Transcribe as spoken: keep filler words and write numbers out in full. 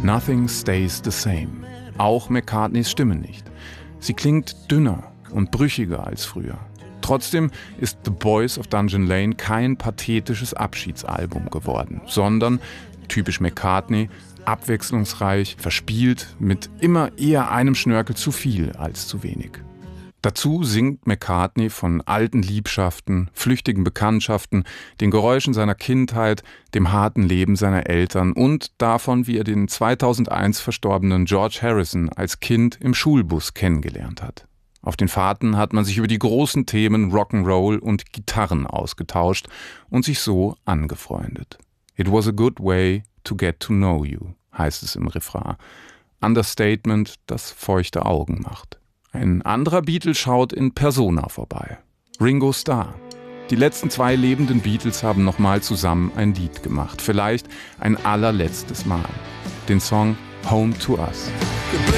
Nothing stays the same. Auch McCartneys Stimme nicht. Sie klingt dünner und brüchiger als früher. Trotzdem ist The Boys of Dungeon Lane kein pathetisches Abschiedsalbum geworden, sondern, typisch McCartney, abwechslungsreich, verspielt, mit immer eher einem Schnörkel zu viel als zu wenig. Dazu singt McCartney von alten Liebschaften, flüchtigen Bekanntschaften, den Geräuschen seiner Kindheit, dem harten Leben seiner Eltern und davon, wie er den zweitausendeins verstorbenen George Harrison als Kind im Schulbus kennengelernt hat. Auf den Fahrten hat man sich über die großen Themen Rock'n'Roll und Gitarren ausgetauscht und sich so angefreundet. It was a good way to get to know you, heißt es im Refrain. Understatement, das feuchte Augen macht. Ein anderer Beatle schaut in Persona vorbei. Ringo Starr. Die letzten zwei lebenden Beatles haben nochmal zusammen ein Lied gemacht. Vielleicht ein allerletztes Mal. Den Song Home to Us.